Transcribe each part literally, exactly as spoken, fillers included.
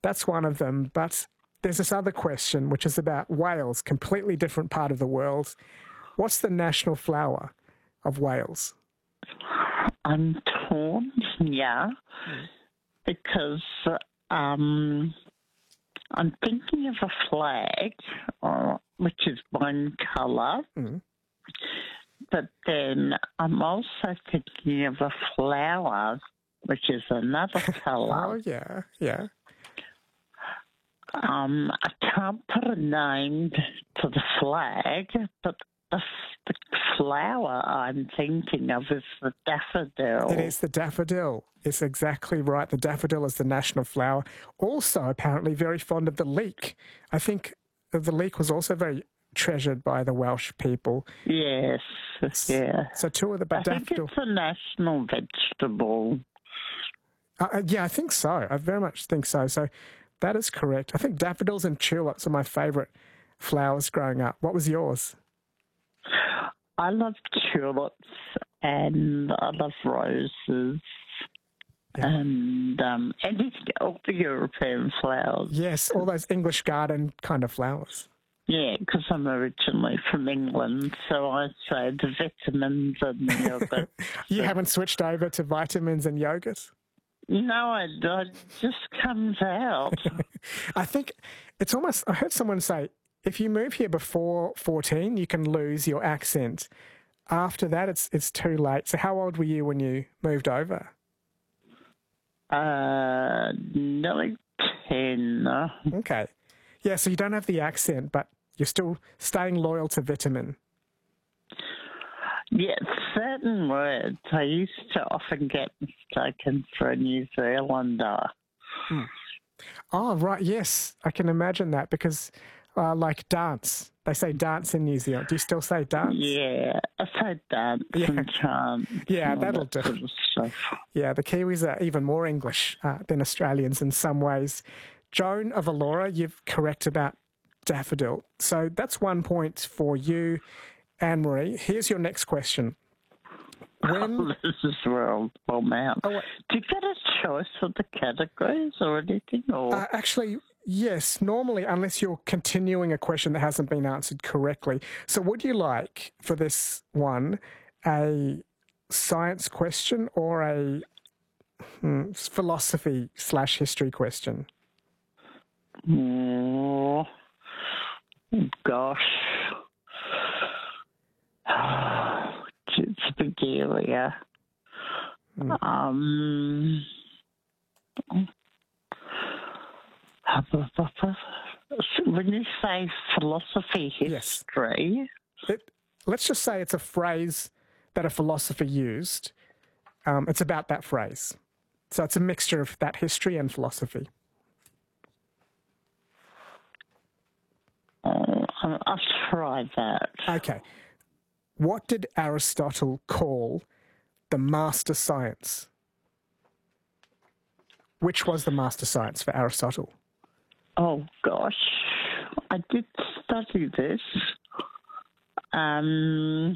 That's one of them. But there's this other question, which is about Wales, completely different part of the world. What's the national flower of Wales? I'm torn, yeah, mm. because um, I'm thinking of a flag, uh, which is one colour, mm. but then I'm also thinking of a flower, which is another colour. Oh, yeah, yeah. Um, I can't put a name to the flag, but the, the flower I'm thinking of is the daffodil. It is the daffodil. It's exactly right. The daffodil is the national flower. Also, apparently, very fond of the leek. I think the leek was also very treasured by the Welsh people. Yes, yeah. So two of the but I daffodil. think it's a national vegetable. Uh, yeah, I think so. I very much think so. So that is correct. I think daffodils and tulips are my favourite flowers growing up. What was yours? I love tulips and I love roses yeah. and um, and all the European flowers. Yes, all those English garden kind of flowers. Yeah, because I'm originally from England, so I say the vitamins and the yogurt. You so. haven't switched over to vitamins and yogurt? No, it, it just comes out. I think it's almost, I heard someone say, if you move here before fourteen, you can lose your accent. After that, it's it's too late. So how old were you when you moved over? Uh, nearly ten. Okay. Yeah, so you don't have the accent, but you're still staying loyal to vitamin. Yeah, certain words I used to often get mistaken for a New Zealander. Hmm. Oh, right, yes. I can imagine that because... Uh, like dance. They say dance in New Zealand. Do you still say dance? Yeah, I say dance yeah. and chant. Yeah, that'll do. Sort of stuff. Yeah, the Kiwis are even more English uh, than Australians in some ways. Joan of Allora, you're correct about daffodil. So that's one point for you, Anne-Marie. Here's your next question. When... Oh, this is well, well man. Oh, do you get a choice of the categories or anything? Or? Uh, actually... Yes, normally, unless you're continuing a question that hasn't been answered correctly. So would you like, for this one, a science question or a hmm, philosophy slash history question? Oh, gosh. It's a big area. Mm. Um... When you say philosophy history... Yes. It, let's just say it's a phrase that a philosopher used. Um, it's about that phrase. So it's a mixture of that history and philosophy. Uh, I'll try that. Okay. What did Aristotle call the master science? Which was the master science for Aristotle? Oh, gosh. I did study this. Um,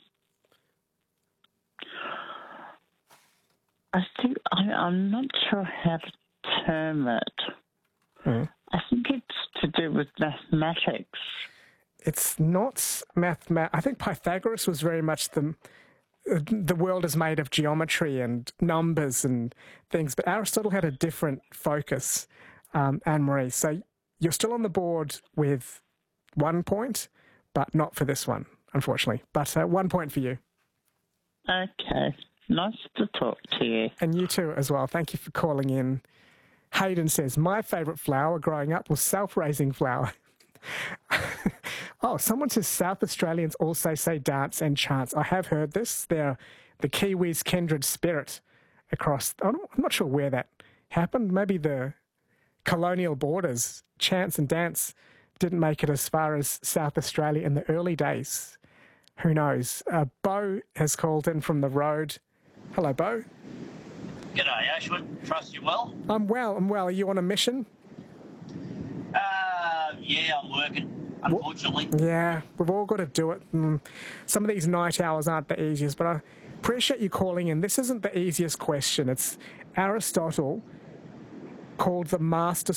I think, I, I'm not sure how to term it. Hmm. I think it's to do with mathematics. It's not mathematics. I think Pythagoras was very much the... The world is made of geometry and numbers and things, but Aristotle had a different focus, um, Anne-Marie. So you're still on the board with one point, but not for this one, unfortunately. But uh, one point for you. Okay. Nice to talk to you. And you too as well. Thank you for calling in. Hayden says, my favourite flower growing up was self-raising flower. Oh, someone says South Australians also say dance and chants. I have heard this. They're the Kiwis' kindred spirit across... I'm not sure where that happened. Maybe the colonial borders. Chants and dance didn't make it as far as South Australia in the early days. Who knows? Uh, Bo has called in from the road. Hello, Bo. G'day, Ashwin. Trust you well? I'm well. I'm well. Are you on a mission? Uh, yeah, I'm working, unfortunately. Well, yeah, we've all got to do it. Mm, some of these night hours aren't the easiest, but I appreciate you calling in. This isn't the easiest question. It's Aristotle called the master